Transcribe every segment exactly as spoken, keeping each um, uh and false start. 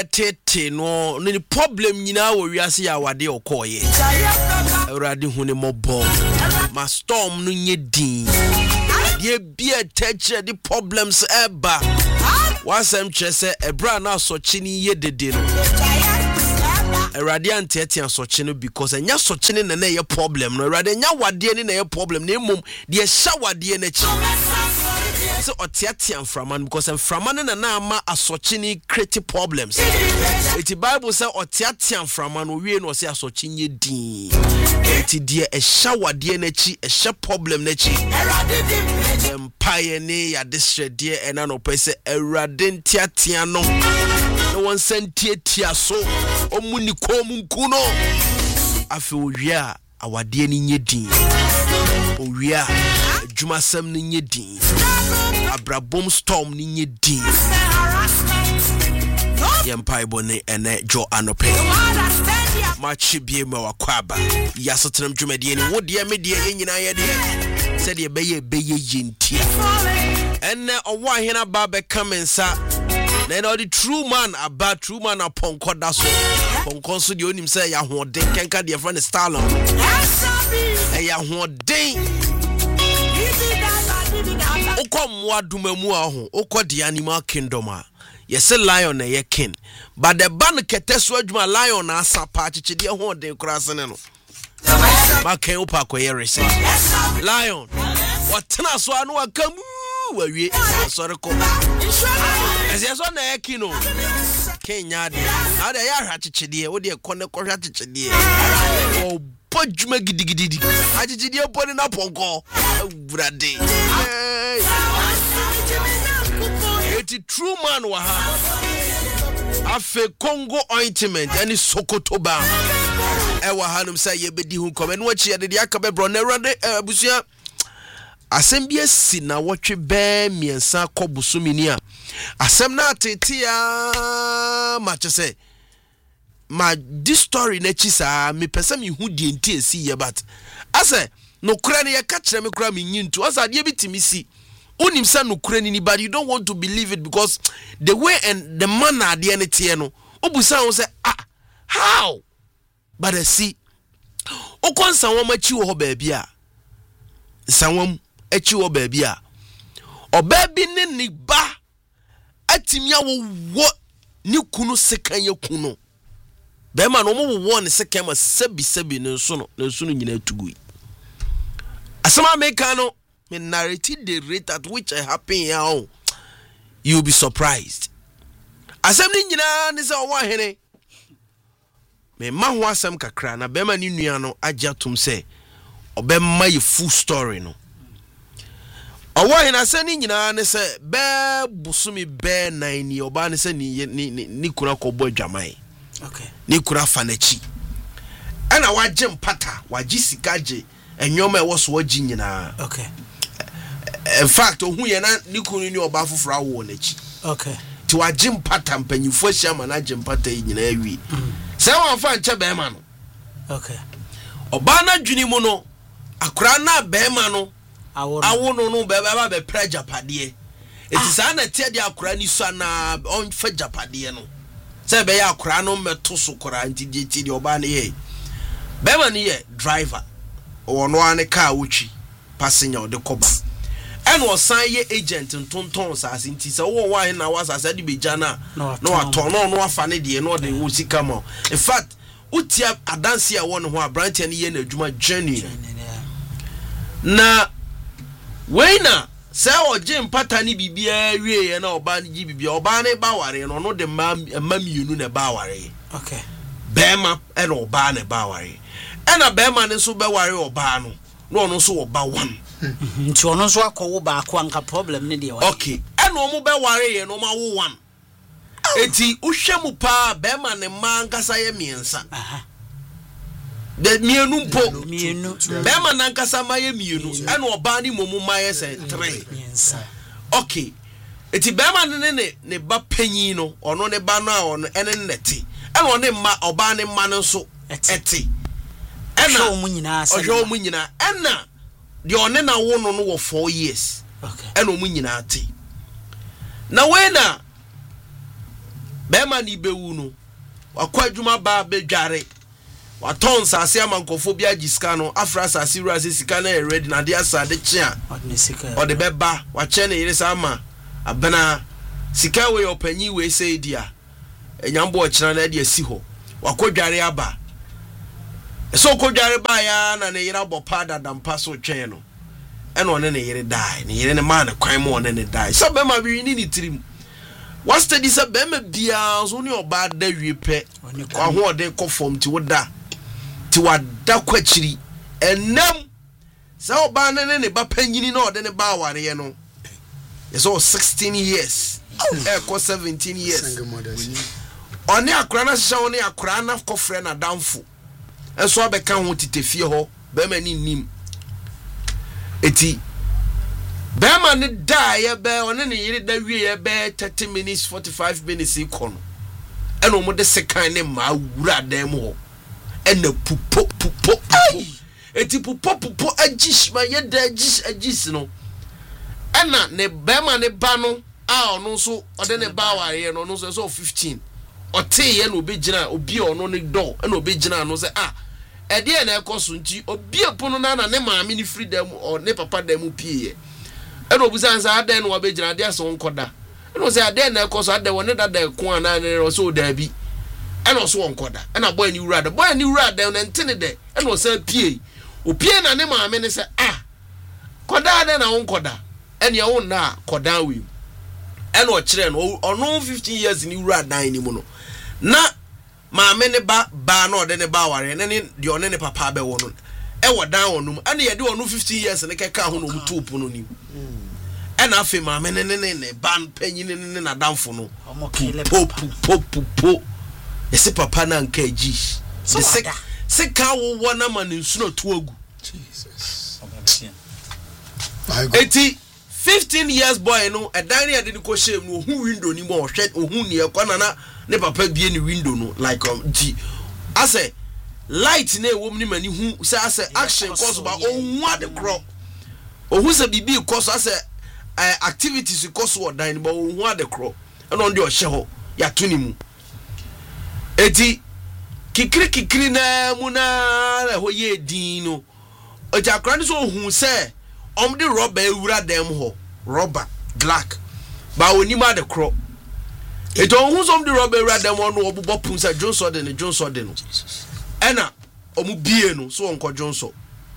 tete no ne problem nyina wo wiase ya wade okoye awurade hu ne mobo ma storm no nye din ye bia teche the problems eba wasem chese ebra na sochi ni ye dede no awurade antete asochi no because enya sochi ne na ye problem no awurade nya wade ne na ye problem na emom de sha wade na chi so otiatia mframan because mframan na na ama asochi ni create problems it bible say otiatia mframan no wie no say asochi nye din it die e sha wade na chi e sha problem na chi empire ne ya disredie e na no pese awurade ntiatia no no one sentiatia so omuni kom nkuno afi owia awade ni nye din owia adwumasam ni nye din abrabom storm ni nye din yempai bone ene jo anope machi bie ma wakwaba yasotenam dwumade ni wode me de yenyina ye de se de beye beye yentia ene owo ahena ba be kamensa na no the true man about true man upon koda so ponko so de onim se ya hoden kenka de friend style e ya hoden ukom wadumamu aho ukodi animal kingdom a yese lion na ye king but the ban keteso adwuma lion na asapa chichide ho den kurasene no ma ken upa koyere se lion watena so anu akam wawie sorry ko ese so na ye king no kenya de ade ya hwa chichide wo de kone ko hwa chichide o podjuma gidigidi achichide poni na ponko brade eti true man wa ha afe Congo ointment ani Sokoto ba e wa hanum say ye bedi hu kom eno achi de aka be bro na rade abusua asem bia si na wotwe be miensa kobusumini a asem na atete ya ma chese ma this story na chi sa me pese me hu die nti esi ye but ase no kura ne ye ka kire me kura me nyintu asa de bitimi si onim sa no kura ni but you don't want to believe it because the way and the manner de ne tie no obusa won say ah how but I see okonsa won machi wo ba bia sanwam achi wo ba bia oba bi ne ni ba atimia wo ni kunu sekan ye kunu be ma no mo wo ne sekan ma sabi sabi ne so no ne so no nyina tugui asama meka no me narrated the rate at which I happen here you'll be surprised asem ni nyina ne se owa hene me ma ho asem kakra na be ma ni nua no agya tum se obemma ye full story no owa hene asem ni nyina ne se be busumi be nine ni oba ne se ni ni kura kobo adwaman okay ni kura fanachi ana waje mpata waji sikaje enyoma e wo so waji nyina okay in fact ohu ye na ni kunu ni oba foforo awo nachi okay ti waje mpata mpanyifo ahia ma na je mpata nyina awi se wan fa nche be ma no okay oba na dwuni mu no akura na be ma no awo awo no no be ba be pra japade eti sa na tie de akura ni so na on fa japade no se be ya akura no meto so kura nti de ti de oba na ye be ma ni ye driver ono ane car wuchi passenger de koba eno osan ye agent ntonton sase nti se wo wa na wa sase de beja na no aton no no afa ne de no de wo sika mo in fact utia adanse a won ho abrantia ne ye na adwuma journey na weina se oje mpata ni bibia wie ye na oba ni bibia oba ne ba ware no no de ma mienu na ba ware okay bema eno oba ne ba ware ena bema ne so be ware oba no no no so oba one nti ono so akọwo ba akọ anka problem ne de wa okay ena omo be ware ye no ma wo one eti uhwemu pa bema ne ma nkasa ye miensa aha de mienu mpo mienu bema na nkasa ma ye mienu ena oba ni momu ma ye se three miensa okay eti bema ne ne ne ba panyin no ono ne ba no a ono ene neti ena one ma oba ne ma no so eti ena o munyina asa o o munyina ena de one na wo no no wo four years okay ena o munyina ati na we na bema ni bewu no wakwa adwuma ba bedware waton sase amankofo bia giska no afra sase ru ase sika na ready na de asade kye o de beba wa che ne yire sama abena sika we opanyi we say dia enyambo o kira na de asi ho wakodware aba so kodware ba ya na ne yire abopa dadampa so twen no e no ne ne yire dai ne yire ne ma ne kwan mo ne ne dai so be ma wi ni ni tirim what study say be ma bia so ne oba da wi pe kwa ho ode ko form ti woda ti wada kwachiri enam sa oba ne ne ba panyini na ode ne ba aware ye no yeso sixteen years e ko seventeen years oni akra na hye oni akra na ko frɛ na damfo enso abeka ho titefie ho be ma ni nim eti be ma ne da ye be oni ne yire da wie ye be thirty minutes forty-five minutes ikono eno mo de sekan ne ma wura dan mo ho ena pupo pupo eti pupo pupo agish ma ye da agish agish no ena ne be ma ne ba no a ono so ode ne ba ware no no so fifteen ote ye no obegina obi ono ne do ena obegina no se ah e de na ekoso nti obi epono na na ne maame ni freedom o ne papa da mu pie ena obusan sa adan no obegina de aso nkoda ena se adan na ekoso adan woni dada eko ana ne so da bi ena so nkoda ena boy ni wura da boy ni wura da na ntene de ena so pie o pie na ne maame ne se ah koda da na nkoda ena ye won na koda wi ena o kire no ono fifteen years ni wura dan ni mu no na maame ne ba ba na ode ne ba ware ne ne de one ne papa be wo no e wo dan wonum ena ye de ono fifteen years ne keka ho no mutupu no ni ena afi maame ne ne ne ban panyin ne ne na danfo no po po po po ese papa na nka ji de se se ka wo wona ma ne nsu no to agu Jesus eti fifteen years boy no e dan ne de ko shame no hu window ni mo hwe ohun ne e kwana na ne papa bie ni window no like um ji ase light na ewom ni mani hu se ase action cause ba ohun ade kro ohun se bibi cause ase activities cause wo dan ba ohun ade kro e no de o hye ho ya tuni mu eti kikiri kikiri na mu na ho ye din no o ja kran so ohun se om de rubber ewura dem ho rubber black ba oni ma de kro eto ohun so om de rubber ewura dem ho no obubo pun se Johnson de ne Johnson de no ena omu bie no so onko Johnson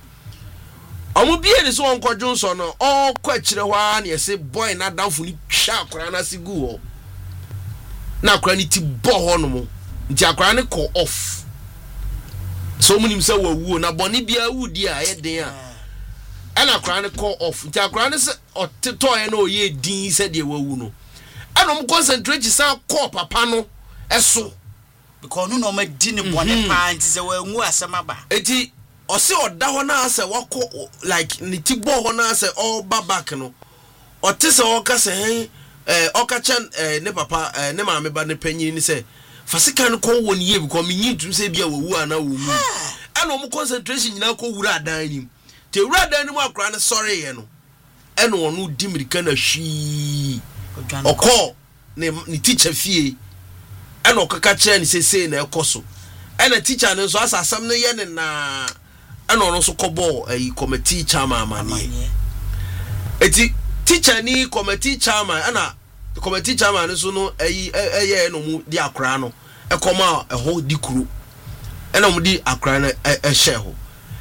omu bie ni so onko Johnson no o kwa kire ho na yese boy na danfo ni twa akra na sigu ho na akra ni ti bo ho no mo nti akra ne call off so munim se wawu na boni bia wudi a ye den a ana akra ne call off nti akra ne se oteto ye na oye din se de wawu no ana mo concentrate sa call papa no eso because no no ma di ne bone pa nti se wawu asema ba eti ose oda ho na ase wako like ni ti bo ho na ase all back no otese o ka se hen eh o ka chen ne papa ne maame ba ne panyin ni se fasika no ko woni ye because me nyi tu se bia wawu ana wo mu ana mo concentration nyina ko wura adan nim te wura adan nim akra ne sorry ye no ena onu di mirika na hwi okọ ne ni teacher fie ena okaka kire ne sese na ekoso ena teacher ne so asasam ne ye ne na ena ono so kobo ayi committee chairman amane eti teacher ni committee chairman ena committee chairman so no ayi eye no mu di akra no e koma e ho di kuru ena mu di akra na e share ho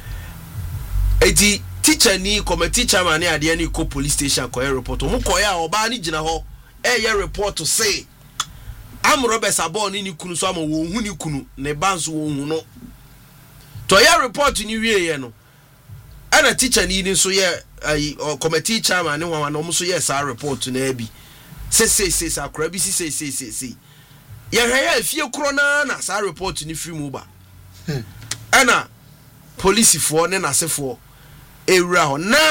eti teacher ni committee chairman ni ade ni ko police station ko report mu ko ya oba ni gina ho e ye report to say am Robert Sabon ni kunu so am wo hu ni kunu ne banso wo hu no to ya report ni wie ye no ana teacher ni ni so ye committee chairman ni wa no mu so ye sa report na abi se se se sa kra bi se se se se se ye hwe afie kro na na sa report ni free mu ba ana police fo ne nasefo ewura ho na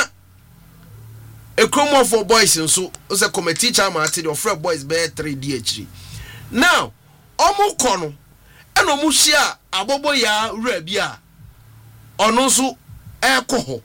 ekromo for boys nso o se committee chairman ati the free boys be three d h now omo kono ena omo hia abobo ya wura bi a ono nso ekoho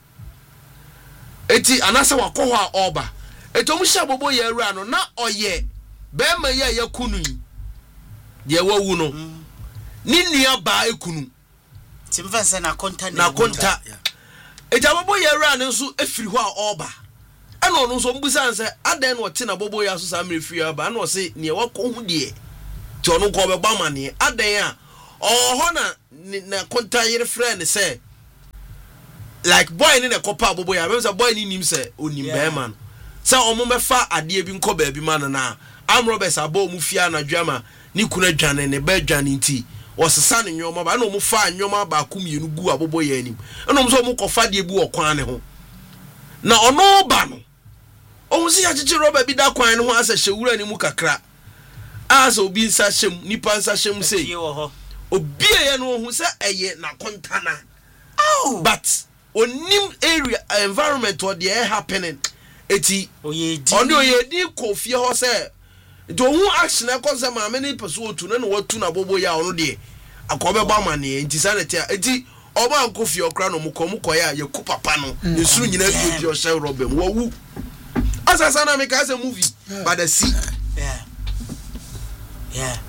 eti anase wakoho a oba eto mu hia abobo ya wura no na oye be ma ya yakunu de wawu no ni nua ba ekunu timfa se na konta na konta eja bobo ye ra ne nso efiri ho a oba ana ono nso mbusa nse adan no te na bobo ya so sa mre firi aba na o se ne wakọ hu de ti ono ko be ba mane adan a oh na na konta yere friend say like boy ni na kopa bobo ya be say boy ni nim say onim be man say omo mefa ade bi nko ba bi man na am Roberts abo mu fia na dwama ni kuna dwane ne ba dwane nti osesa ne nyoma ba na omu fa nyoma ba akum yenu gu abobo ya anim na omu so omu kofa de bu okwan ne ho na ono ba no omu si achichi Robert bi da kwan ne ho asa hyewura ni mu kakra asa obi nsa hyem nipa nsa hyem sei obi ye no hu se eye na kontana oh but onim area environment what dey happening eti oyedi oni oyedi kofie ho se do hu action e konse ma me ni peso otu na no watu na bobo ya ono de akobe ba mane enti sanete enti oba nkofie okra no muko muko ya yaku papa no nesuru nyina bi o hye Robem wo wu asasa na me ka say movie but the sea yeah yeah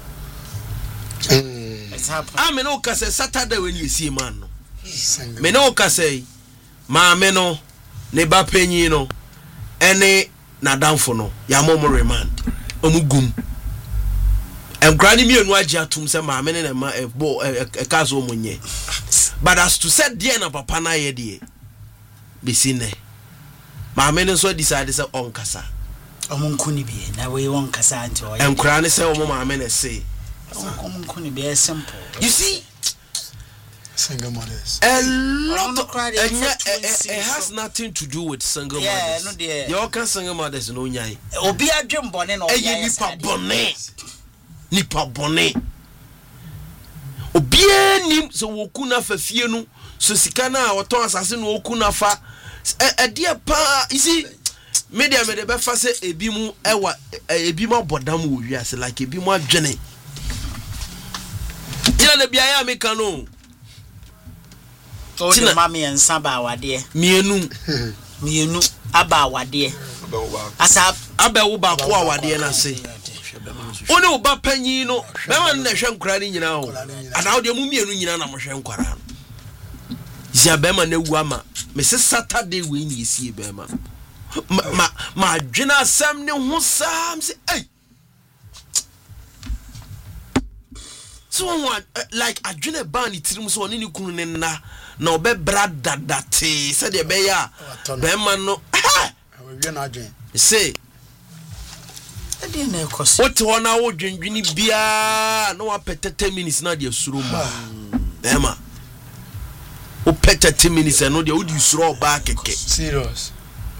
it's happening ah me no ka say Saturday when you see man no me no ka say ma me no ne ba panyin no ene na danfo no ya mo remand omugum em granny mi enu agi atum se ma me ne na ma e bo e kazo omunye but as to said there na papa na ye de be sine ma me ne so decide say on kasa omunkuni bi na we won kasa anti o em kra ne say omo ma me ne say omunkuni bi is simple you see single mothers a lot of, uh, it, it has nothing to do with single yeah, mothers no dear you can single mothers no nyai obi adwem bone no eye nipa bone nipa bone obi anim so woku na fafie no so sika na oton asase no woku na fa e de pa isi media me de be fa se ebi mu ewa ebi mu bodam wo wiase like ebi mu adwene ila na bia ya meka no o de mama yensa ba awade mienu mienu aba awade asa aba wo ba ko awade na se oni oba panyin no be man na hwe nkura ni nyina ho ana wo de mu mienu nyina na mo hwe nkwara no isia be man na wu ama me se Saturday we ni esi be man ma ma adwena asam ne ho sam se ei so one like adwena ban ni tirim so oni ni kunu ne na na obe brada date said de be ya be man no we we na adwen say ade na ekosi what wona wo dwendwini bia na wa pete ten minutes na de suro ma be ma o pete ten minutes no de wo di suro ba keke serious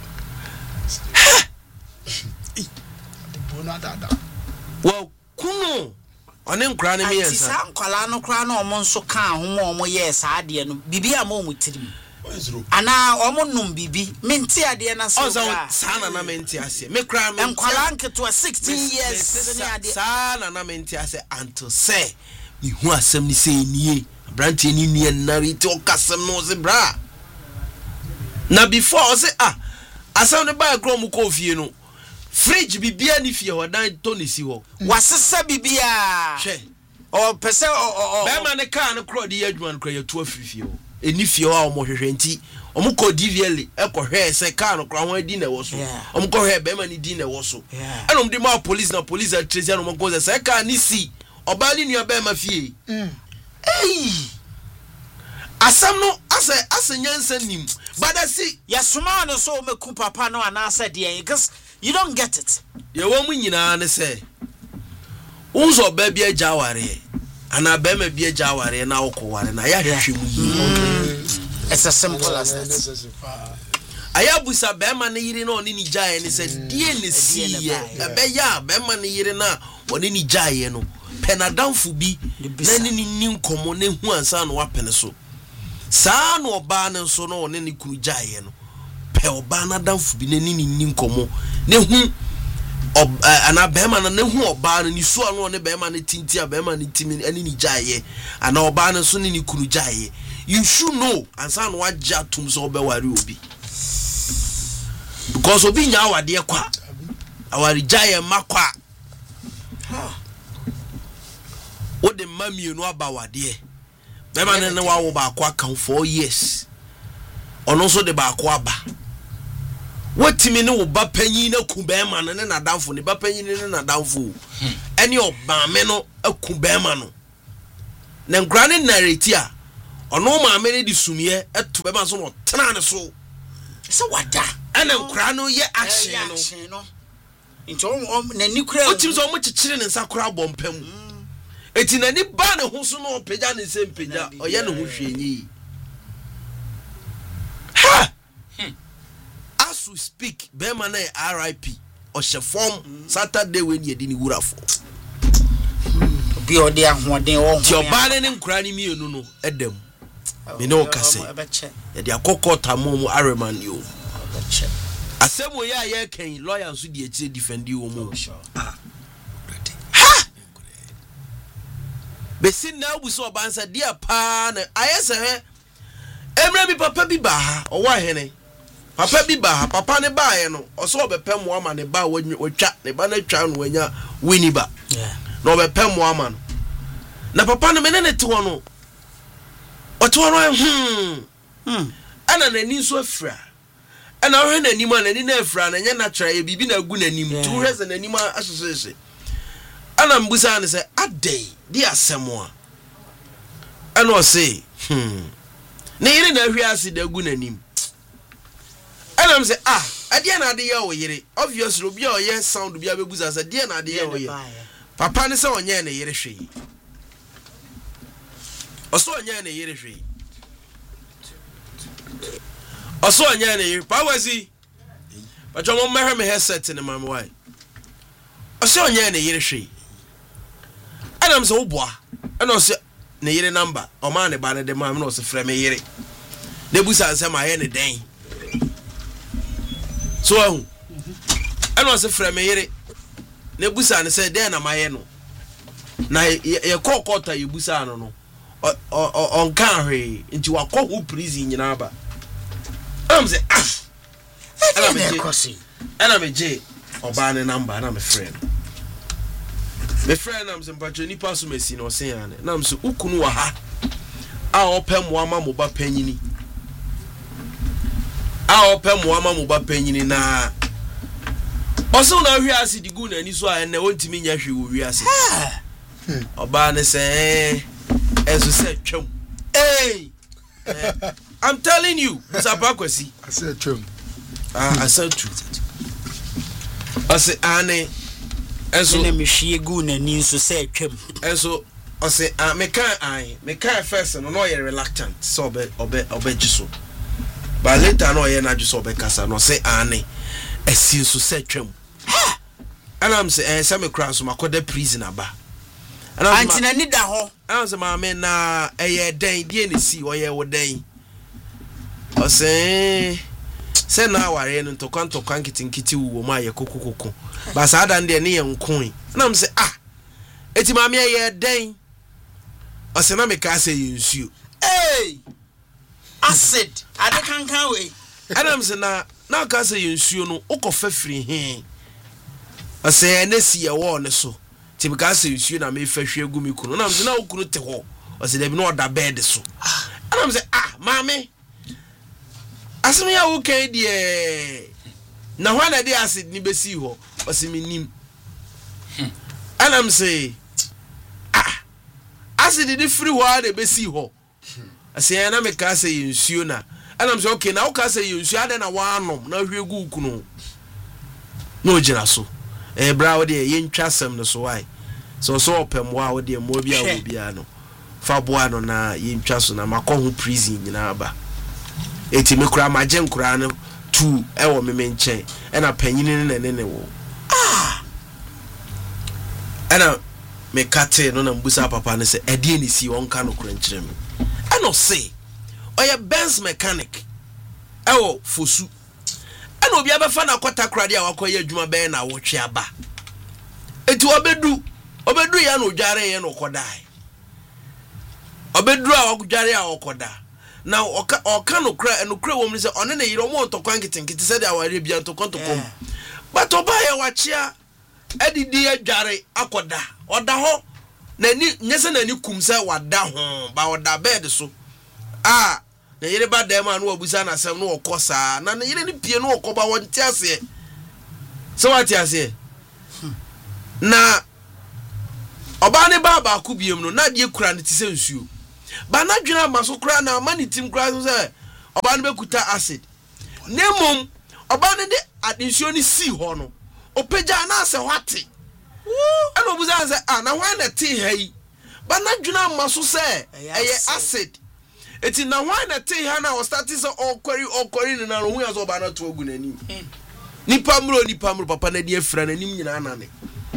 the bona dada well kuno one nkra ne me yensa sa nkwala no kra na omo nso ka ho mo omo ye sa ade no bibi a mo mutirim ana omo num bibi menti ade na so oza sana na menti ase me kra me nkwala nketo sixteen years ne ade sana na menti ase until say mi hu asem ni say nie branche ni nie narite o kasem no se bra na before say ah asem ne ba kro mu ko fie no fridge bibia ni fie hodan to ne si ho wasesa bibia hwe o pese o be ma ne car ne kro de adwuma no kro ye to afifie ho eni fie ho a o mo hwehwe nti o mo ko D V L e ko hwe se car no kro ho adi na wo so o mo ko hwe be ma ni di na wo so e no mdi ma police na police a trace no mo ko se car ni si oba ni nua be ma fie mm ei asam no ase asenyansa nim but I see yasuma no so me ku papa no ana asa de because you don't get it ye wo mu nyina ne se unzo ba bia jaware ana ba ma bia jaware na wo ko ware na ya hwehwe mu yi it's as simple as that ayabusa ba ma ne yire na oni ni jaye ne se die ne si ye be ya ba ma ne yire na oni ni jaye no penadamfu bi na ni ni nkomo ne hu ansa no wapene so saa no oba ne so no oni ni kuru jaye no pe oba na damfu bi na ni ni nkomo ne hu ana bema na ne hu oba no ni so no ne bema na tinti a bema na timi ani ni jaye ana oba no so ni kuru jaye you should know ansa no waja tum so oba wari obi because obi nya awade kwa awari jaye makwa wo de mami no aba wade bema ne ne wa wo ba kwa kan four years ono so de ba kwa aba watimi ne wo ba panyin na ku bema no ne nadamfo ne ba panyin ne nadamfo ene oba me no aku bema no na ngrane narrate a ono ma me ne di sumie eto bema so no tena ne so so wada ana nkra no ye action no nti on na ni kura o tim so mo chichire ne nsakura bompam eti na ni ba ne ho so no peja ne se mpeja oye ne ho hwenyi ha as we speak bema na R I P o she form Saturday when ye di ni wurafo bi ode ahoden wo ti oba ne nkura ni mienu no edam me no kase ye di akokọ tamo mu areman yo asemo ya ye kan lawyer so di echi defend you mo ha besin na obuso obansa dia pa na ayese he emre bi papa bi ba ha owa hene papa bi ba ha papa ne ba ye no oso obepem wo ama ne ba wotwa ne ba na twa no wanya wini ba yeah no obepem wo ama no na papa ne menene te wo no oto no hmm hmm ana na ni so afra ana ohwe na nim ana ni na afra na nya na tra ye bibi na agu na nim tu hweze na nim asosese ana mbusa ne se adai di asemo a ana o se hmm ne yire na ahwe ase da agu na nim ana mse ah ade na ade ye wo yire obviously obi a oye sound bi abeguza se de na ade ye wo ye papa ne se onye na yire hwe oso onye na yire hwe oso onye na yire pa wazi pa chomo mehe me headset ne mam why oso onye na yire hwe ana mse wo boa ana o se ne yire number o ma ne ba ne de mam na o se frɛ me yire de busa se ma ye ne den so ahu ana o se frɛ me yire ne busa ne se den na ma ye no na ye kokota ye busa no no on kan hwe nti wakọ hu prison nyina ba am say ah ana me je ana me je oba ne number na me friend me friend am say mpacho ni paso mesi no sen ane na am say ukunu wa ha a opem wa ma mo ba panyini a opem wa ma mo ba panyini na oso na hwe ase digu na ni so a na wontimi nya hwe wo wi ase oba ne say Ezo said chum. Hey, uh, I'm telling you, Sabakwasi. I said chum. Ah, I said true. I said Anne. Ezo ne mehwie gu na ni so said chum. Ezo I say ah me kan I me kan first no no you reluctant so obe obe obe jiso. But later no you na jiso obe kasa no say Anne. Esi so said chum. And I'm say eh say me kra so makoda prison aba. Antina ni da ho anse ma me na eye den die ne si oye wo den o se se na ware no to kwanto kwankitinkiti wo ma ye kokokoko ba sa da de ne ye nkon na me se ah eti ma me eye den o se na me ka se ye nsuo eh acid ade kankan we ana me se na na ka se ye nsuo no ukofa firi he o se na si ye wo ne so tibika se nsuo na me fa hwe gu mi kunu na me na okunu te ho o se da bi na oda bed so ana me se ah maame asem ya wo kan die na hwa na de acid ni besi ho o se mi nim ana me se ah acid di free ho na besi ho ase na me ka se nsuo na ana me se okay na wo ka se nsuo ade na wa anom na hwe gu kunu no jira so eh bra wo de ye ntwasem no so why so so opem wa wo de mo bia wo bia no fa boa no na ye ntwaso na makohu prison nyina ba eti me kura maje nkura no tu e wo me menchen e na panyini ne ne ne wo ah ana me kate no na mbusa papa ne se ede ni si won ka no kura nkyerem e no say oya Benz mechanic e wo fosu ana obi abefa na kwata krade a wakoye adwuma be na wotwe aba eti obedu obedu ya no dware ye no kodai obedu a wakudware a wakoda na oka oka no kra no kra wom ni se one ne yiro mo ntokwan kitinkiti se de aware bia ntokwan tokom but oba ye wachia edidi adware akoda oda ho nani nyese nani kumsa wada ho ba wada bed so ah na yere ba dem anu obusa na asem no okosa na na yere ni pie no okoba wonti ase so wati ase na oba ne ba ba ku biem no na de kura ne tise nsuo ba na dwena maso kura na ma ne tim kura so se oba ne bekuta acid nemom oba ne de adensuo ni si ho no opeja na ase hwate ana obusa se ah na hwan na te ha yi ba na dwena maso se eye acid eti na hwan na te ha na o start se okori okori ne na hu ya so oba na to ogu nanim nipa mro nipa mro papa na de afra nanim nyina anane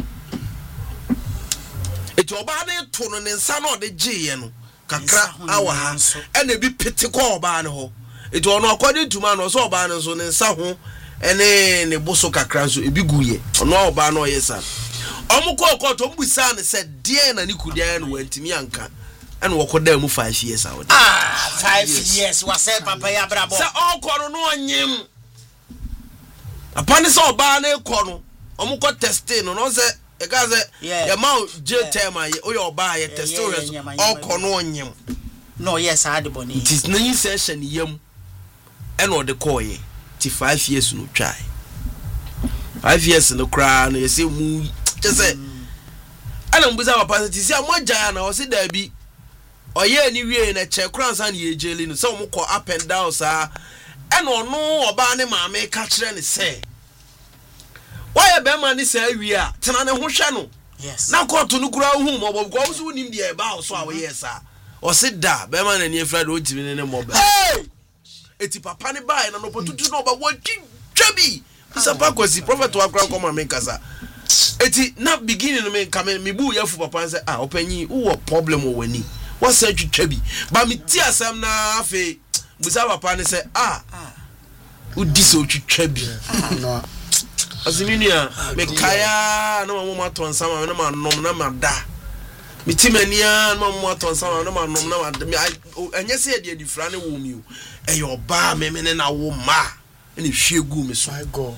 eti oba na to no ne nsa na o de giye no kakra awa ha ena bi pete ko oba ne ho eti ono according to man so oba ne so ne nsa ho ene ne boso kakra so ebi guye ono oba na oyesa omukọ ọkọ mbusa ne se de na ni kudia no wantimi anka ena wokoda mu five years awon ah five years wa say papa ya brabo se ọkọ no onyim apani se oba na ekọ no omukọ testing no no se e ka se ya ma je time aye o ya oba ya testing ọkọ no onyim no yes I had boni it is na yin session yam ena o de koye ti five years no try five years no kra no yesi mu say ana mbuza papa ti si amoja na o si da bi oye ni wie na che kransa na ye jeli no se o mko up and down sa ena ono oba ne maame ka kire ne se why be man ni say wie a tena ne ho hwe no yes na koto no kura hu mo bo ko so nim de e ba so a wo yes a o si da be man na ni efra do timi ne mo ba hey eti papa ne ba na no potutu no ba wo twabi sapa kwasi prophet wa kra ko ma me kasa eti na beginning me come me bu yafu papa say ah opanyi wo problem wo wani what say twitwa bi ba me ti asam na afi busa papa ne say ah udi so twitwa bi no asiminiya me kaya na mama ton sama na ma nom na ma da me ti mania na mama ton sama na ma nom na ma anya say de difra ne wo mi o e yo ba me me na wo ma ene hwegu me so my god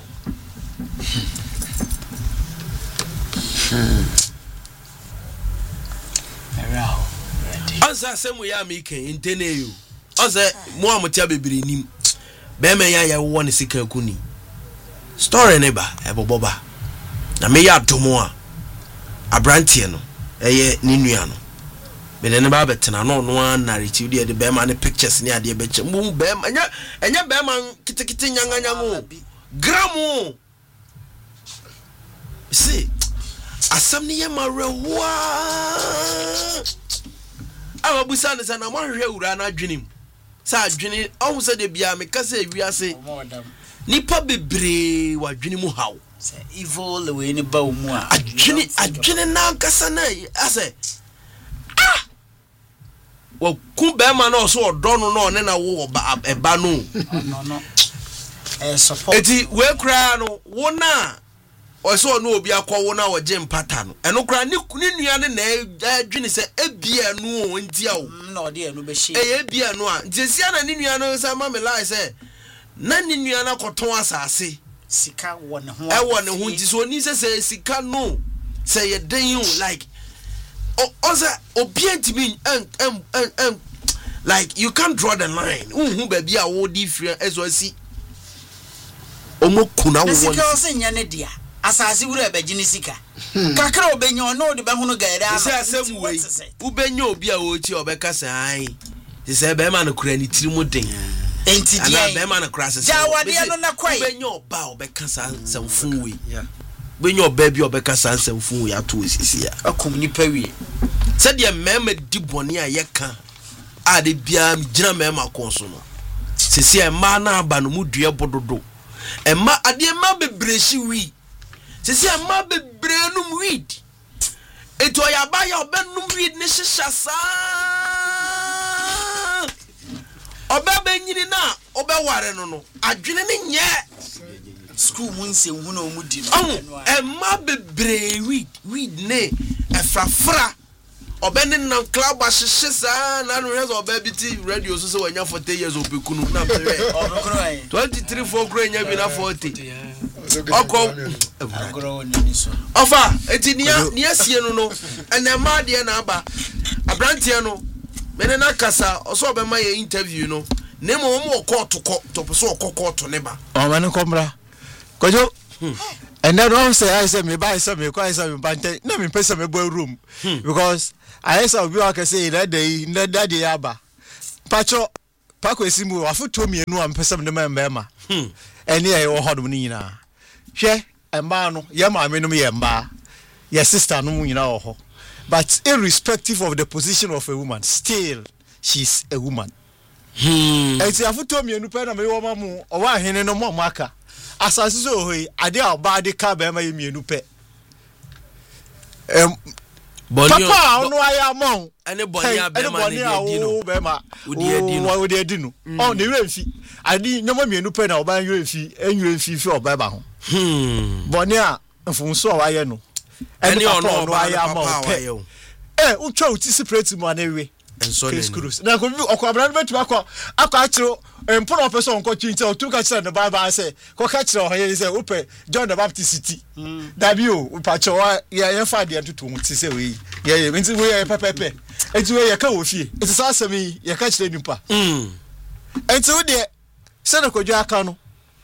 Asa semu ya mi ken intene yo. Asa mo amotia bebere nim. Be me ya ya wo ne sika kuni. Story ne ba e boboba. Na me ya domo a abrantie no eye ni nua no. Me ne ba betena no no an narrative de be ma ne pictures ne ade be che. Mu be ma enya enya be ma kitikiti nyanga nyango. Gramo. See asam ni yema rewa awa busa ne sana mo hwe wura na adwenim sa adwene ohun se de bia me kasa ewiase nipa bebre wa adwene mu hawo say evil we ni ba mu a adwene adwene na kasa na ase ah wa ku be ma na so odo no no ne na wo ba eba no no no eh support eti we kra no wo na oso no obi akwo na wo je mpata no eno kra ni nua ne na adwene se ebia no o ntia o na ode enu be hye eh ebia no a ntesia na ni nua no se ma me lie se na ni nua na koton asase sika wo ne ho e wo ne ho nti so ni se se sika no se ye den you like o oza obi antimi en en en like you can't draw the line hu ba bia wo di free ezo asi omo kuna wo sika o se nya ne dia asase wura be gini sika kakra obenyo no de be hono gaere ama se asem we ubenyo obi a wo ti obekasa ai se be ma no kura ni tiri mu den enti dia ana be ma no kura se ja wade no na kwai ubenyo ba obekasa samfun we ubenyo ba bi obekasa samfun we ato osisi ya akom nipa wie se de mema di bone a ye ka a de bia gina mema konso no sisi e ma na aba no mu dua bododo e ma ade ma bebreshi wi sisi e ma bebre num weed eto ya ba ya obenum weed ne hihya sa obebe nyini na obeware no no adwene ne nye school mu nsem hu na omudi no e ma bebre weed weed ne efrafra obene na club ahihye sa na no hwe so obebiti radio so so wanya forty years obekunu na pere obekunu ai twenty-three four kro nya bi na forty ɔkɔ ɔfa eti nia nia sie no no ɛna ma de na aba abrantie no mene na kasa ɔso ɔbɛma yɛ interview no ne mo mo court kɔ to so ɔkɔ court ne ba o ma ne komra kojo and then one say I say me buy some me quite some bante na me pesa me boy room because I say obi aka say that day that day aba pacho pako esimu afoto me enu am pesa me ma ma hm ene e wo hodom ni nyina hwe emba no ye ma me no ye mba ye sister no nyina wo ho but irrespective of the position of a woman still she's a woman hm enti afoto me enu pe na me wo ma mu o wa hene no mo maka asase so hoyi ade a ba de ka ba ma ye mienu pe em papa onu aya mon ene boni abema na de di no be ma odi adi no odi adi no on de remfi ade nyoma mienu pe na oba remfi enyu remfi fi oba ba ho hm boni a mfunso o waye no ene onu aya mon pe eh utwa uti separate mu anawe enso ne na ko bi okobra no betu akọ akọ achiro emporo opeso onko chinche otu ka chira ne baba say ko ka chira ho ye say ope John the Baptist city dabi o pacho wa ye ye fa de antutu mu ti say we ye ye nti we ye pepepe enti we ye ka wo fie enti sa asemi ye ka chira nipa mm enti wo de se na kodwa aka no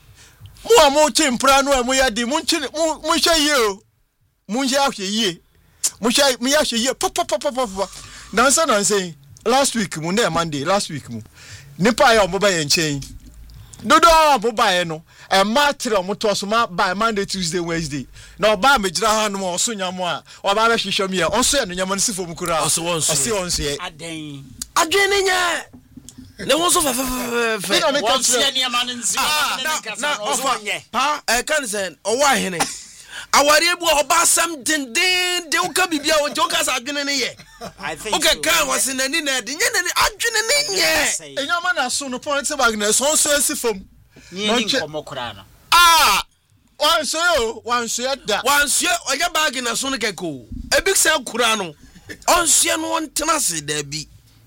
mu a mu chimpra no a mu ya di mu nchi mu mu hwe ye o mu hwe ahwe ye mu hwe mu ya hwe ye pop pop pop pop na nsa na nsa last week mu na Monday last week mu nipa ya omoba ye nchen dodo omoba ye no e matre omoto so ma by Monday Tuesday Wednesday na oba megira ha no oso nyamo a oba be hwehwem ye onso ye no nyamo no sifo mu kura oso wonso oso wonso ye aden adwene nya ne wonso fa fa fa fa wonso ye nyama no nsi na ofa pa e kan sen owa hene awari ebu oba sam den den de uka bibia o nje uka sa adwene ne ye I think okay kan wase nani na de nyene ne adwene ne ye enyama na so no point bag na so so asifom no nkomo kura no ah wan so yo wan so da wan so oya bag na so no keko e big say kura no on so no on tenase da bi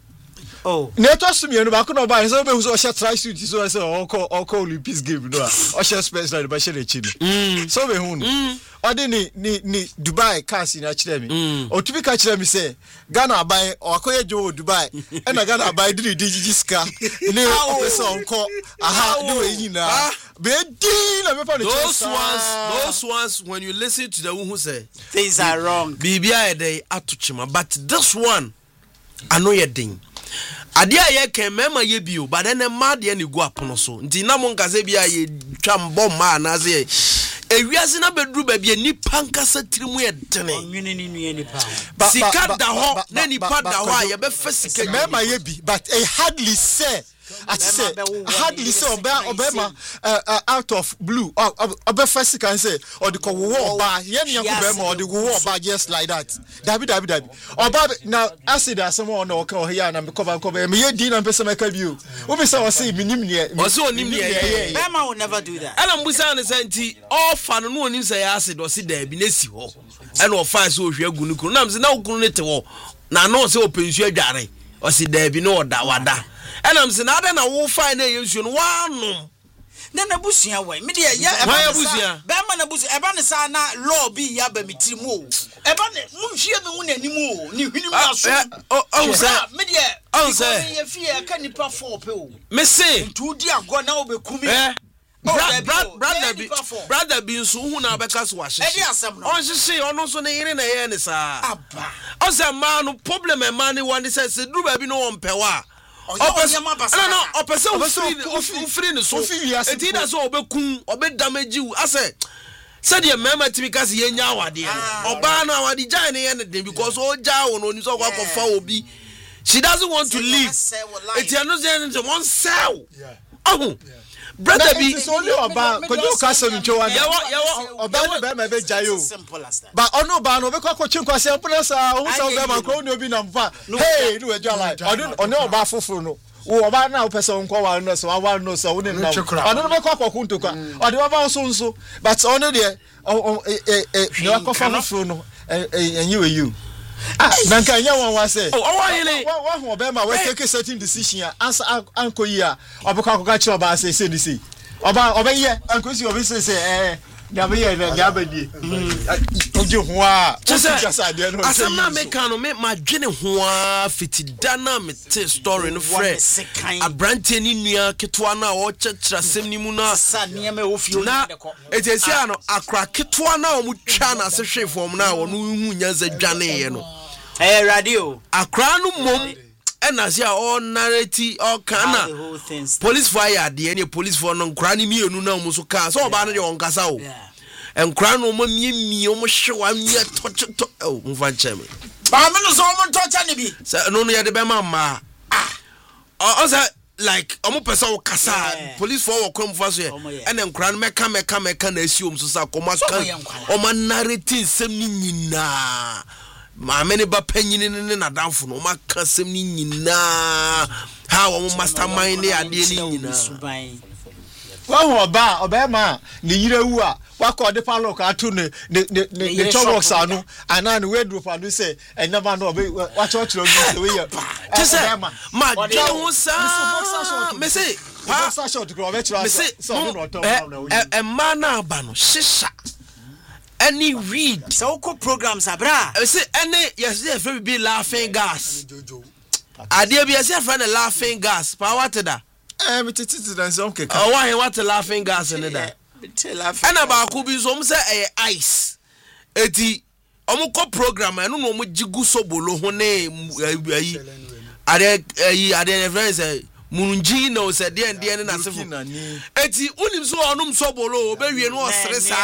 oh ne to so mienu ba ko no ba so be hu so she try suit so say o call o call Olympics game no o she special na ba she le chi no so be hu no odi ni ni ni Dubai cars na kire mi o tubi ka kire mi say Ghana abai o akoye jo Dubai e na Ghana abai di di jiska ni o pese onko aha ni we yina be di na me pa the those ones those ones when you listen to the one who say things are wrong bibia e dey atochima but this one I know your thing ade a ye ken mema ye bio but then ma de ne gu apono so nti na mo nkase bia ye twambo ma na ze ewiase na bedru ba bia nipa nkasa tirimu ye dene onwene ni nue nipa sika da ho na nipa da ho a ye be fa sika mema ye bi but I hardly say I say hardly say oba obema out of blue oba first can say or the ko wo ba ye ne yakobema or the wo ba just like that dabi dabi dabi oba now acid asem on o ka o here na me cover cover me ye di na pese meka bio wo be say o say minim ne o say onim ne bema will never do that ana mbusa ne senti all fan no onim say acid o say dabi na si ho ana o fa say o hwe agu ne kunu na me say na okunu ne te ho na no say o pensu adware o say dabi no oda wada and I'm saying, I don't know who find a use one. Then a bushia way. Media, yeah, why a bushia? Baman a bush, Ebanisana, law be yabe mitimo. Eban, Munchia, the anymore. New oh, sir, media, oh, sir, fear can you perform pill? Missy, two dear go now be coming. Brother, brother, being soon now because wash. Oh, she say, almost on the ear in the air, sir. As a man who problem and money one says, do baby no one pewa. Oh no no o person o free no so e ti da so obekun obe damage you ase said the mama typically say yenya awade oba na awade jai ne ye ne because o ja wo no ni so kwa kofa obi she doesn't want to leave it you know say one sell oh brother be it's only oba ko jo ka se ncho wa yawo yawo oba ne be ma be jayo but ono ba no be kwa ko chinkwa se presa o so be ma ko ni obi na mfa hey do ejo like ono ono oba foforo no wo oba na o pese nko wa no so wa no so wo ne na ono be kwa ko kunto kwa o de oba so nso but ono de eh eh ni wa ko fa foforo no enyi we you ah nanka nya won wa say oh wa yele wa ho be ma we take certain decision answer anko yi a obekwa ko ka chi oba say say ni say oba oba ye anko si obi say say eh na me ye na abadi oje ho a chasa de no asam na me kan no me madwene ho a fitida na me te story no frɛ abrante ni nua ketwa na o kyekira sem ni mu na sa niam e ofie na etesia no akra ketwa na o mu twa na se hwe fom na o no hu nyanza dwane ye no eh radio akra no mom ena sia o narrate o kana police fire de any police for no nkra ni mienu na mu so ka so ba no de on kasa o nkra no mo miemi o mo hwewa mi to to o mo fa nche me ba me no so mo to cha ne bi so no no ye de be ma ma ah o say like o mo person o kasa police for wo kwam fa so ye ena nkra no meka meka meka na asi o mo so sa ko ma kan o ma narrate sem ni nyina ma many ba panyini ne na danfo no ma ka sem ni nyina ha wo mastermind ne ade ni nyina wa ho ba oba ma ne yire wu a wa ko de pa lock atu ne ne ne chobbox anu ana ne we drop anu say enema no oba wa church lo say we ye just ma de ho sa me say boxer short ko oba chira so no no to e ma na aba no shisha any read so ko programs abra I say any yes yes we be laughing gas ade bi yes friend laughing gas pa what da eh me titi dan so keka oh why what laughing gas in da ana ba ko bi so mo say eh ice eti omo ko program eno no mo jigu sobolo ho ne ayi ade ayi ade friend say mununji no se de de ne na sefo eti unim so onum sobolo obewie no osresa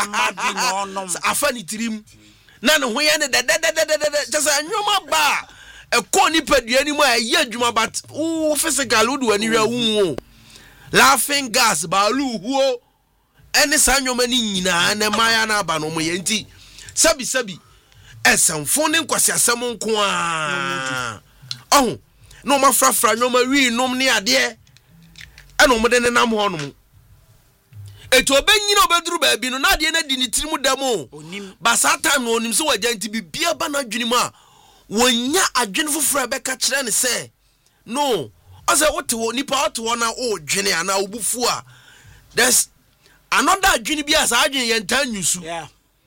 afa ni tirim na ne ho ye ne de de de de just anwoma ba e ko ni padua ni mu a ye adwuma but o physical wodu ani hwa wu laughing gas ba lu huo ene sanwoma ni nyina ne maya na aba no mo ye nti sabi sabi esamfo ne nkwasi asem nko a oh no ma frafra no ma wi nom ne ade e no mo de ne nam ho nom eto obenyina obeduru ba bi no na ade na di ni tirimu damo ba sa time no onim so wajanti bibia ba na dwene mu a wonya adwene foforo be ka kire ne se no ose wote wo nipa wote wo na o dwene ana obufu a there's another adwene bi as adwene ye ntan nyusu yeah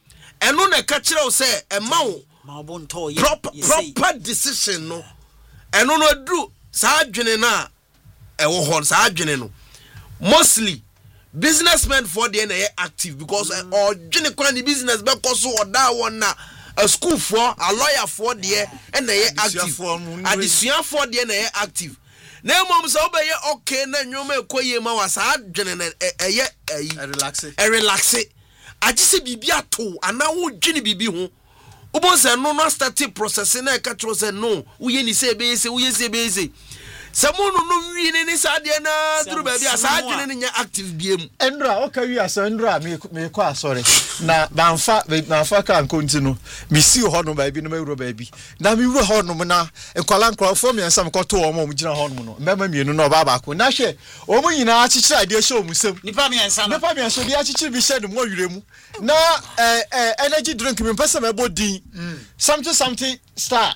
eno na ka kire wo se e ma wo ma obonto ye proper proper decision no eno no dru sa adwene na e wo ho sa adwene no mostly businessmen for the na active because or dwene kwa ni business be koso oda won na a school for a lawyer for the and na active adisua for the na active na mom so be ye okay na nwoma ekoye ma wa sa adwene na eye e relax e relax agise bibia to ana wo dwene bibi ho ubon se no no start process na ka tro se no wo ye ni se be se wo ye se be se Samono no wi ni sa de na duru ba bia sa adwene ni nya active biem endra o ka wi asa endra me me kwa asore na banfa banfa kan kontinu me si ho no ba bi no mawuro ba bi na me wuro ho no na enkwala nkwa fo me ansam ko to o mo gina ho no no mbema mienu no ba ba ko na hwe o mo nyina achichira ade show musem nipa me ansa no nipa me ansa bi achichira bi shed mo wiremu na eh eh energy drink me pesa me bodin something something star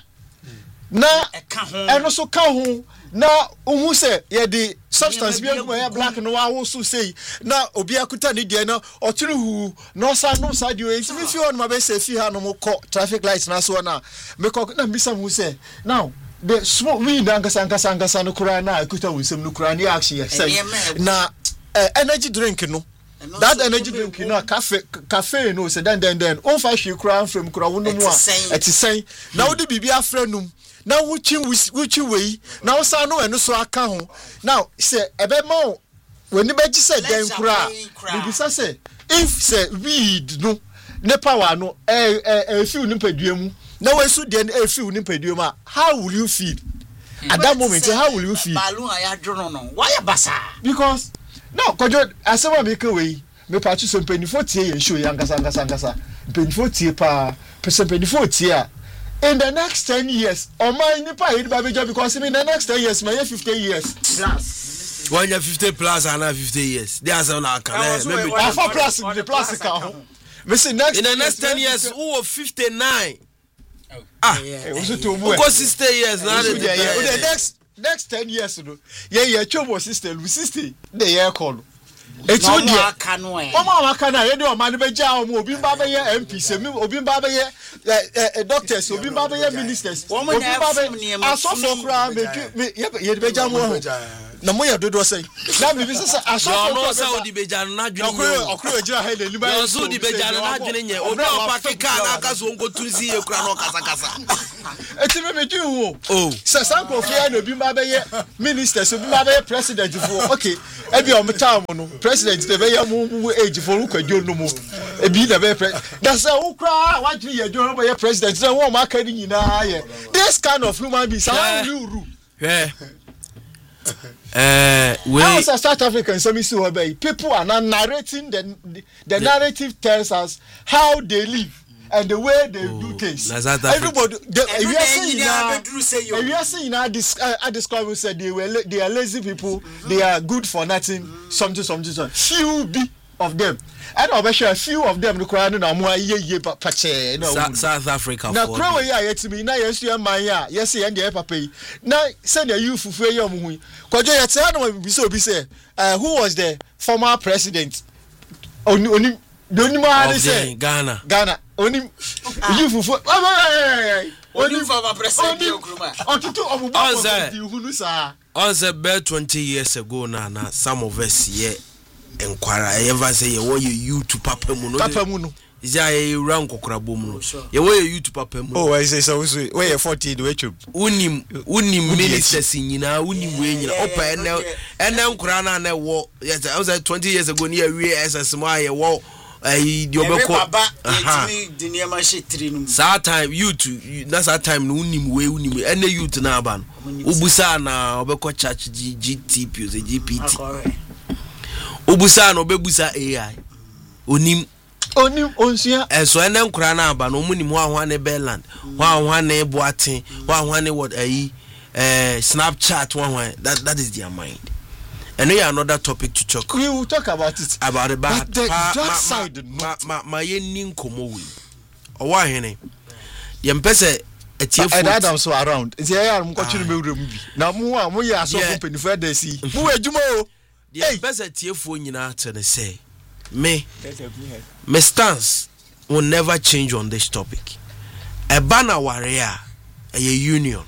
na eno so ka ho na ohu se ye di substance bi no ya black no wa wo so sei na obi akuta ni de na otunu hu no sa no sa di o enti mi fi on ma be se fi ha no mo ko traffic lights na so na me ko na mi sam hu se now the smoke we ndanga sanga sanga sanga kura na akuta wo sem no kura ni action ye say na uh, energy drink no that energy drink no cafe cafe no se den den den on fa hwe kura from kura wo no mu a eti sen na wo di bibia afra num na wuchi wuchi wei na wosa no eno so aka ho now say ebe ma woni beji say den kura bibi say if say weed no ne power no eh eh feel ni padua mu na we so den eh feel ni padua mu how will you feel at that moment how will you feel balloon aya dwono no why basa because no kojo asema me ka wei me pa chi so mpenifo tie ye show ya ngasa ngasa ngasa mpenifo tie pa pese mpenifo tie a in the next ten years, or my nipa hit baby job because in the next ten years, my fifty years plus. When you're fifty plus and fifty years, there's an account. Maybe four plus the plus account. Listen, next in the next ten years, who fifty nine? Ah, was it two more? Because sixty years now. The next next ten years, yeah, yeah, chobo sister, we sixty. The year call. Eti o dia Omo aka na ye de o ma ne beja o mo obi ba be ye M P se mi obi ba be ye doctors obi ba be ye ministers obi ba be asofo kra me ye de beja mo na mo ye dodo say na me bi se asofo no say odi beja na dwene okro okro ejira ha le liba yo so odi beja na dwene nye obi o pake ka na aka so nko turisi ye kra no kasa kasa eti me meju wo oh se sanko fia na obi ba be ye ministers obi ba be ye president fo okay e bi o meta mo no president de be ye mo age fo kwadwo no mo e bi na be da say wo kra wa dwene ye dwo no be ye president say wo ma ka ni nyina ye this kind of human being how you rule yeah Uh, we as a South African, so people are now narrating the the, the narrative tells us how they live and the way they oh, do things. Everybody, we are saying now, we are saying now, this I describe said they were they are lazy people, mm-hmm. they are good for nothing, mm-hmm. something, something, something. Few be of them. And I'll sure a few of them require no more ye ye pache. South Africa. Now, crow ya yet to me. Now, yes, you are my ya. Yes, and the papa. Now, send a youth for your movie. Because you said, no one be so be say, uh, who was the former president? Only, only, the only man say Ghana. Ghana. Only you for only former president. On two of the on the bed twenty years ago, Nana, some of us here. Enquire ever say ye wo ye you to papa mu no papa mu no is ye ran kokora bom no ye wo ye you to papa mu oh I say so so we ye forty the we chop unim unim ministers nyina unim we nyina opa ene ene nkora na na wo yes I was twenty years ago near we S S mo ye wo eh di obeko aha di ne ma she three no that time you to that's that time no unim we unim ene youth na aba no obusa na obeko church G T P G P T Obusa no bebusa A I onim onim onsia eso ene nkura na aba no munim ho ahwa ne Beland ho ahwa ne Boaten ho ahwa ne what ayi eh Snapchat ho ahwa that that is their mind. And we another topic to talk. We will talk about it about the bad but the dark ma, side ma ma ma ye nin komo wi owa hene ye mpese etie fu Adam so around is here am ko chiri bewure mu bi na mu a mu ye aso company for da si mu adwuma o the best tiefoɔ nyina to the say me my stance will never change on this topic. A banner warrior a union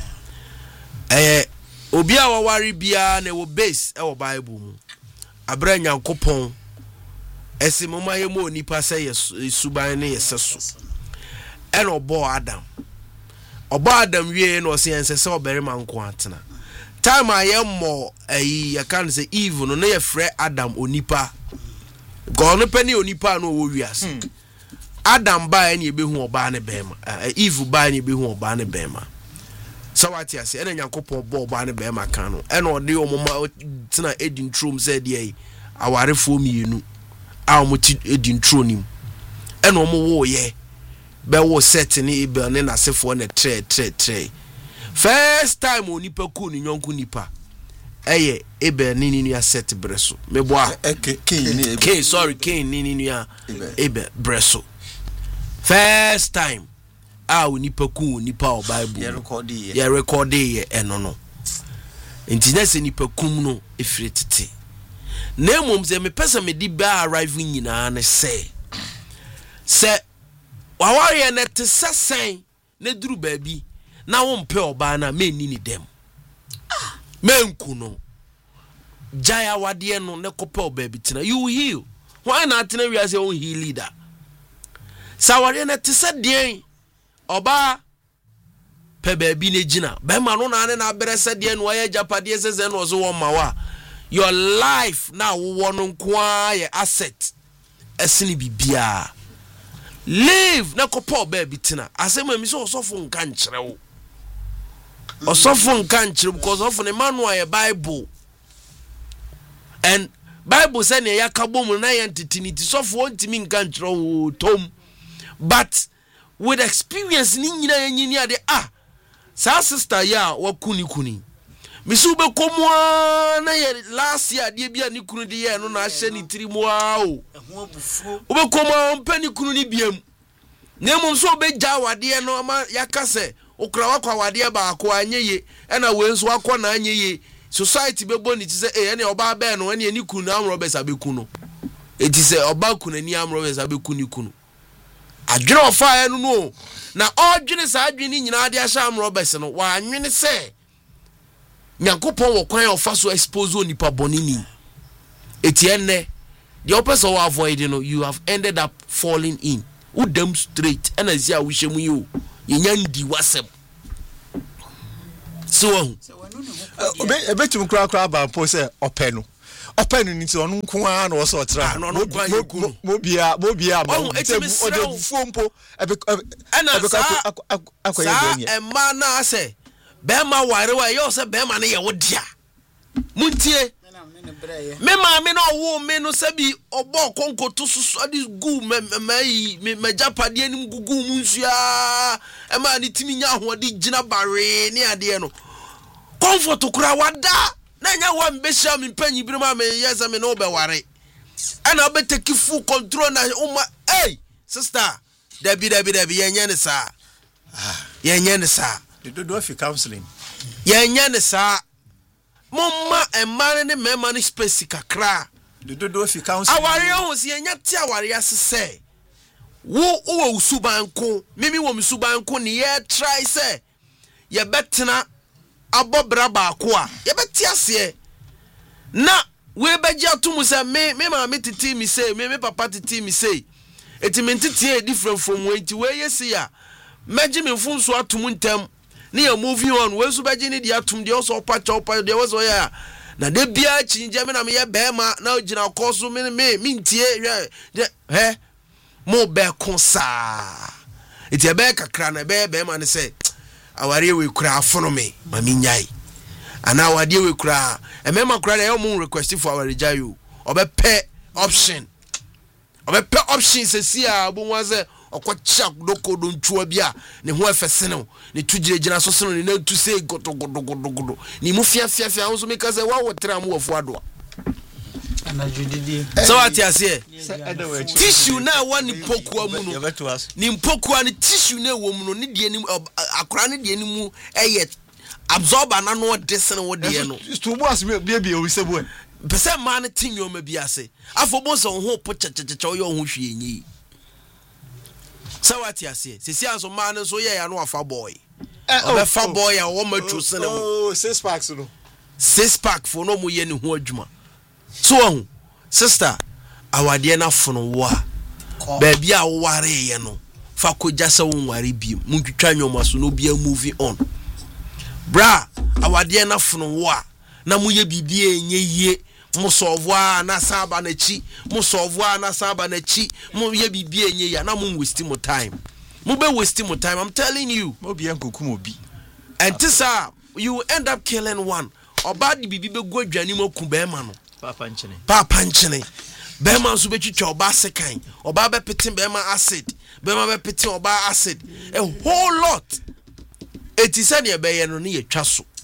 eh obi a wawari bia na wo base e wo Bible mu abra nyankopɔn esi mama ye mo nipa say suban ne yeseso e no bo Adam obo Adam wie no se ense se oberema nko atena time I am more a I can't say evil no na frɛ Adam onipa go no penny onipa no wo wiase Adam ba na ebehu oba ne bema evil ba na ebehu oba ne bema so what you say ena nyankopɔn bo oba ne bema kan no ena ode omoma tena edin trom said ye awarefo mienu a omoti edin tronim ena omo wo ye be wo set ni ebe ne na sefo ne tre tre tre first time onipa ku ni nyonku nipa eye ebe ni ni set breso meboa k sorry k ni ni ebe breso first time a onipa ku nipa o Bible ye record ye ye record ye eno no enti na se nipa kum no efretete na emom se me pesa me di ba arrive nyina ne se se waware ne te sesen ne duru baabi na wo mpe oba na menni ni dem menku no jaya wade no ne kope oba bi tena you heal why na tena wi ase on heal leader saware na te sedien oba pe baabi ne gina be ma no na ne na bere sedien no ya japade sese no so wo mawa your life na wo no nko aye asset esini bibia live na kope oba bi tena asema mi so osofo nka nkyere wo osofo nka nkyere because of the manual a Bible and Bible say ne yakabom na yantitiniti sofo ntimi nka nkyere wo tom but with experience ni nyina yanyini ade ah sa sister ya wakuni kuni misu be komwa na ye last year de bia ni kunu de ye no na ahye ni tirimoa o ube komwa mpani kunu ni biam na mum so be ja wade no ma yakase okra wakwa wade ba ko anyeye na wenso akọ na anyeye society be boni ti say eh ene oba be no ene ni kunu amro be sabe kunu eti say oba kunu ni amro be sabe kunu kunu adwene ofa enu no na odwene sa adwene nyina de ahya amro be se no wa anwene say Nyankopon wo kwan ofa so expose onipa bonini eti enne the opposite of avoid you know you have ended up falling in udam straight and as ya wishemu you yenyandi wasem so obe ebetum kra kra ba po say openu openu nti onu nko a na wo so tra no no kwa yekunu mo bia mo bia ma o fompo ebe ebe akoye e ma na ase be ma ware wa yo say be ma na ye wodia muntie me ma me no wo me no sabi obo konko to so this gu me me me japade anim gugu mu nsua e ma ni timi nya hoode gina bare ne ade no comfort kura wada na nya wa mbehia me panyi bi ma me yesa me no be ware e na be take full control na uma hey sister dabi dabi dabi yenye ne sa yenye ne sa they do fi counseling yenye ne sa Mama e man ne mema ne space kakra de dodo fi council aware ho se enya ti aware asese wo wo usubanko mimi wo msubanko ne ye try say ye betena abobra ba ko a ye beti ase na we beji atum say me me ma me titi mi say me me papa titi mi say eti me titi e different from we ti we yesi ya meji me mfunso atum ntem ne ya moving on we so beji ne dia atum dia so pa cha pa dia so ya na de bia chinje me na me ye bema na ogina koso me me mintie hwe he mo be konsa eti e be kakra na be bema ne say aware we kura afono me ma minyai ana wade we kura e mema kura na e mo request for our jayo obe pe option obe pe option se si a bo wanze okocha doko do ntwa bia ne ho efese no ne tugire gina so se no ne tu se godo godo godo godo ni mu fia fia fia ho so me kaze wa wotra mu wofo ado ana judidi so what you say tissue na one pokua mu no ni pokua ni tissue na wo mu no ni de ni akora ni de ni mu eye absorber na no de wo de no to bo as bia bia o se bo pese man tin yo ma bia se afobon so ho po checheche yo ho hwe enyi so what you say sisi anso man so ye ya no afa boy o fa boy a wo matwu se ne oh six packs no six pack for no mu ye ne ho adwuma so ho sister awade na fono wo a ba bia wo ware ye no fa koja se wo ware bi mu twitwa nwoma so no bia moving on bra awade na fono wo a na mu ye bibie enye ye mu sovwa na saba na chi mu sovwa na saba na chi mu ye bibie enye ya na mu waste mo time mu be waste mo time I'm telling you mo bia nkokum obi and this uh, you end up killing one oba di bibi be go adwani mo ku be ma no papa nchene papa nchene be ma so be twitwa oba sekan oba be pitin be ma acid be ma be pitin oba acid a whole lot etisa ne be ye no ne ye twa so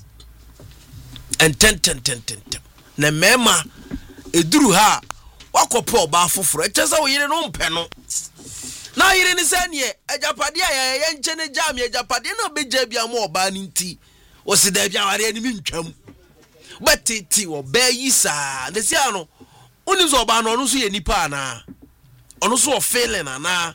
and ten ten ten ten na mema eduru ha wakopo oba foforo etesa wo yire no mpe no na yire ni se ne ajapade ya ye nchene jam ye ajapade na beja bia mo oba ni nti o se da bia ware ni mentwam batiti wo be yi sa de sia no oni so oba no no so ye nipa na ono so o feeling na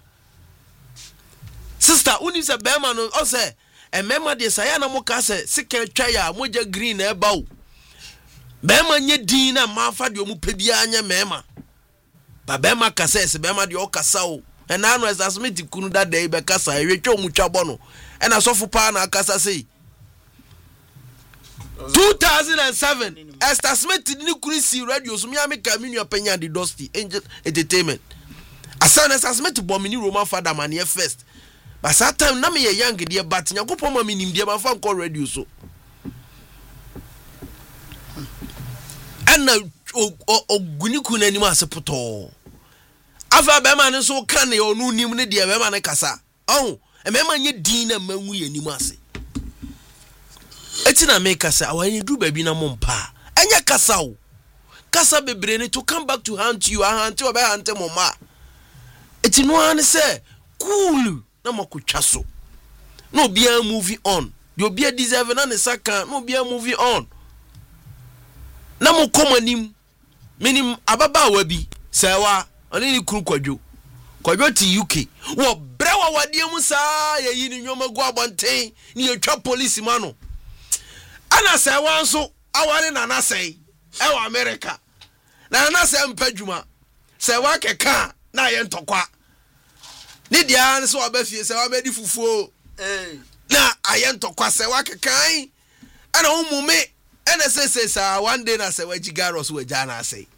sister oni se be ma no o se e mema de sa ya na mo ka se sika twa ya moja green na e ba o bema nye din na mafa de omu pebia anya mema ba bema kasa se bema de okasa o ena no assessment kunu da dey be kasa ewetwa omu twabo no ena sofu pa na kasa sei two thousand seven assessment ni kunu si radio so mi ameka minu apanya de Dusty Angel Entertainment asa na assessment bomb ni Roman father man ye first but that time na me ye young de but Nyankopon ma minim de ba fa call radio so na oguni kuna ni ma sepoto afa be ma ne so kan ne onu nim ne de be ma ne kasa oh e me ma nye din na manwu ye nim ase eti na me kasa awanye du ba bi na mompa enya kasa o kasa bebre ne to come back to hunt you hunt you be hunt mo ma eti no an se cool na makotwa so no bia moving on the obia deserve na ne saka no bia moving on na mo komanim minim ababaawa bi sewa oni ni kuru kwadwo kwadwo ti U K wo brewa wadie mu saa ye yi ni nyoma gu abonten ni etwa police ma no ana sewa nso aware na na sei e wa America na na se mpadwuma sewa keka na ye ntokwa ni dia nso obafie sewa bedi fufuo eh na aye ntokwa sewa kekan ana umume ene sese sa one day na sewa jigaro so waja na sei